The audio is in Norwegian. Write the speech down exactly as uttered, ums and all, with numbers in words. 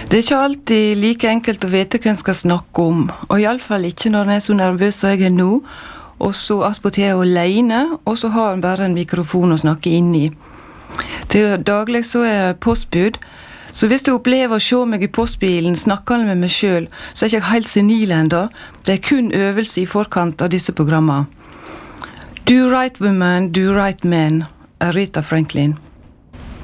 Det er ikke alltid like enkelt å vite hva en skal snakke om, og i alle fall ikke når en er så nervøs som jeg er nå, og så attpåtil er alene, og så har en bare en mikrofon å snakke inn i. Til daglig så er jeg postbud, så hvis du opplever å se meg i postbilen snakkende med meg selv, så er jeg ikke helt senil enda. Det er kun øvelse i forkant av disse programmene. Do right woman, do right man, er Rita Franklin.